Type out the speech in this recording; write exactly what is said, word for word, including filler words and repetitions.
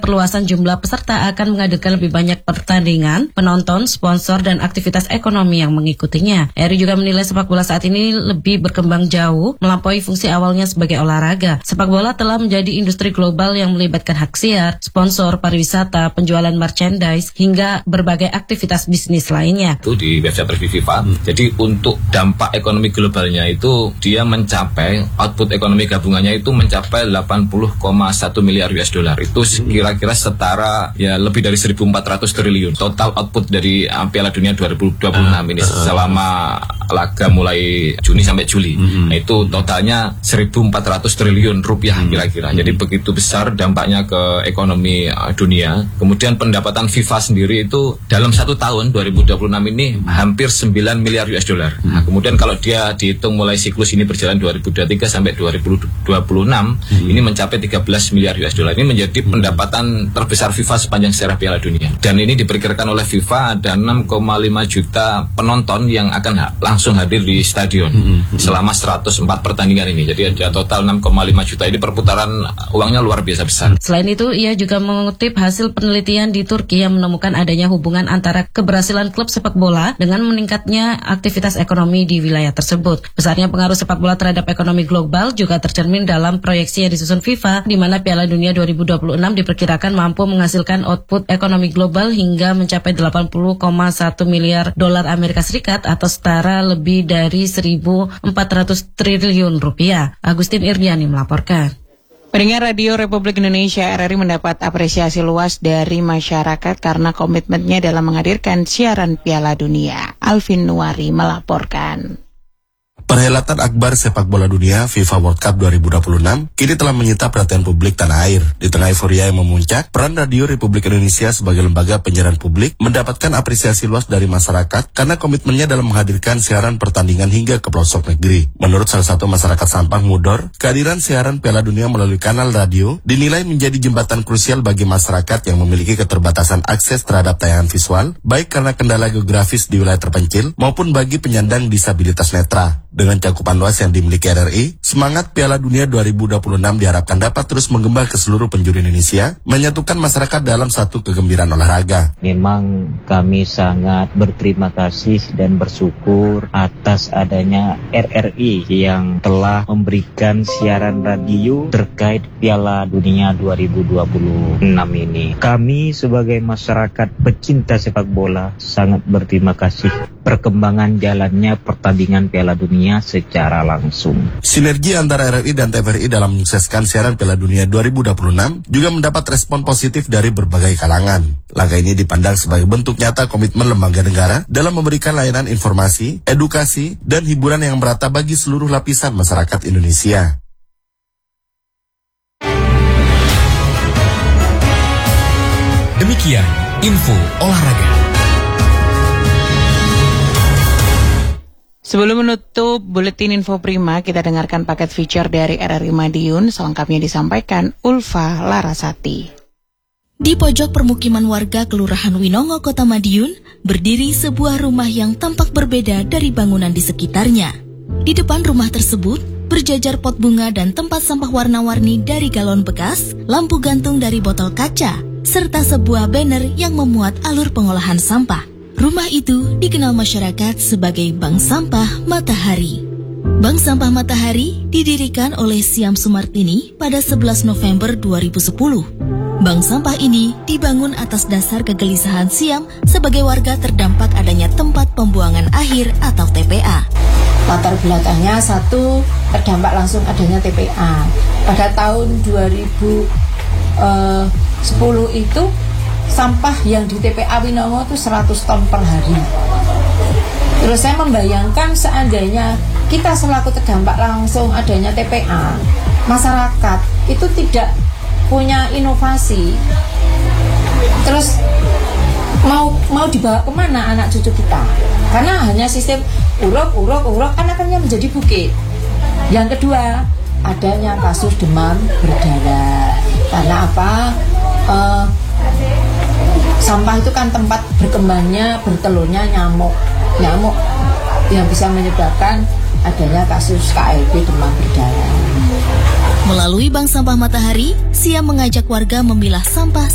perluasan jumlah peserta akan menghadirkan lebih banyak pertandingan, penonton, sponsor, dan aktivitas ekonomi yang mengikutinya. Eri juga menilai sepak bola saat ini lebih berkembang jauh melampaui fungsi awalnya sebagai olahraga. Sepak bola telah menjadi industri global yang melibatkan hak siar, sponsor, pariwisata, penjualan merchandise, hingga berbagai aktivitas bisnis lainnya. Itu di website resmi FIFA. Hmm. Jadi untuk dampak ekonomi globalnya itu dia mencapai output ekonomi gabungannya itu mencapai delapan puluh koma satu miliar U S dollar. Itu kira-kira setara ya lebih dari seribu empat ratus triliun. Total output dari uh, Piala Dunia dua ribu dua puluh enam ini selama laga mulai Juni sampai Juli. Hmm. Nah, itu totalnya seribu empat ratus triliun rupiah kira-kira. Hmm. Jadi begitu besar dampaknya ke ekonomi uh, dunia. Kemudian pendapatan FIFA sendiri itu dalam satu tahun dua ribu dua puluh enam ini hampir sembilan miliar U S dollar. Hmm. Nah, kemudian kalau dia dihitung mulai siklus ini berjalan dua ribu dua puluh tiga sampai dua ribu dua puluh enam hmm. ini mencapai tiga belas miliar U S dollar. Ini menjadi hmm. pendapatan terbesar FIFA sepanjang sejarah Piala Dunia. Dan ini diperkirakan oleh FIFA ada enam koma lima juta penonton yang akan ha- langsung hadir di stadion hmm. selama seratus empat pertandingan ini. Jadi ada total enam koma lima juta. Ini perputaran uangnya luar biasa besar. Selain itu, ia juga mengutip hasil penelitian di Turki yang menemukan adanya hubungan antara keberhasilan klub sepak bola dengan meningkatnya aktivitas ekonomi di wilayah tersebut. Besarnya pengaruh sepak bola terhadap ekonomi global juga tercermin dalam proyeksi yang disusun FIFA, di mana Piala Dunia dua ribu dua puluh enam diperkirakan mampu menghasilkan output ekonomi global hingga mencapai delapan puluh koma satu miliar dolar Amerika Serikat atau setara lebih dari seribu empat ratus triliun rupiah. Agustin Irdiani melaporkan. Pendengar Radio Republik Indonesia R R I mendapat apresiasi luas dari masyarakat karena komitmennya dalam menghadirkan siaran Piala Dunia. Alvin Nuari melaporkan. Perhelatan akbar sepak bola dunia FIFA World Cup dua ribu dua puluh enam kini telah menyita perhatian publik tanah air. Di tengah euforia yang memuncak, peran Radio Republik Indonesia sebagai lembaga penyiaran publik mendapatkan apresiasi luas dari masyarakat karena komitmennya dalam menghadirkan siaran pertandingan hingga ke pelosok negeri. Menurut salah satu masyarakat Sampang Mudor, kehadiran siaran Piala Dunia melalui kanal radio dinilai menjadi jembatan krusial bagi masyarakat yang memiliki keterbatasan akses terhadap tayangan visual, baik karena kendala geografis di wilayah terpencil maupun bagi penyandang disabilitas netra. Dengan cakupan luas yang dimiliki R R I, semangat Piala Dunia dua ribu dua puluh enam diharapkan dapat terus menggembal ke seluruh penjuru Indonesia, menyatukan masyarakat dalam satu kegembiraan olahraga. Memang kami sangat berterima kasih dan bersyukur atas adanya R R I yang telah memberikan siaran radio terkait Piala Dunia dua ribu dua puluh enam ini. Kami sebagai masyarakat pecinta sepak bola sangat berterima kasih perkembangan jalannya pertandingan Piala Dunia secara langsung. Sinergi antara R R I dan T V R I dalam menyukseskan siaran Piala Dunia dua ribu dua puluh enam juga mendapat respon positif dari berbagai kalangan. Langkah ini dipandang sebagai bentuk nyata komitmen lembaga negara dalam memberikan layanan informasi, edukasi, dan hiburan yang merata bagi seluruh lapisan masyarakat Indonesia. Demikian info olahraga. Sebelum menutup buletin info prima, kita dengarkan paket feature dari R R I Madiun. Selengkapnya disampaikan Ulfa Larasati. Di pojok permukiman warga Kelurahan Winongo, Kota Madiun, berdiri sebuah rumah yang tampak berbeda dari bangunan di sekitarnya. Di depan rumah tersebut, berjajar pot bunga dan tempat sampah warna-warni dari galon bekas, lampu gantung dari botol kaca, serta sebuah banner yang memuat alur pengolahan sampah. Rumah itu dikenal masyarakat sebagai Bank Sampah Matahari. Bank Sampah Matahari didirikan oleh Siam Sumartini pada sebelas November dua ribu sepuluh. Bank sampah ini dibangun atas dasar kegelisahan Siam sebagai warga terdampak adanya tempat pembuangan akhir atau T P A. Latar belakangnya satu, terdampak langsung adanya T P A. Pada tahun dua ribu sepuluh itu sampah yang di T P A Winongo itu seratus ton per hari. Terus saya membayangkan seandainya kita selaku terdampak langsung adanya T P A, masyarakat itu tidak punya inovasi, terus mau mau dibawa kemana anak cucu kita? Karena hanya sistem uruk uruk uruk kan akhirnya menjadi bukit. Yang kedua, adanya kasus demam berdarah. Karena apa? Uh, sampah itu kan tempat berkembangnya, bertelurnya nyamuk. Nyamuk yang bisa menyebabkan adanya kasus K L B demam berdarah. Melalui Bank Sampah Matahari, Siam mengajak warga memilah sampah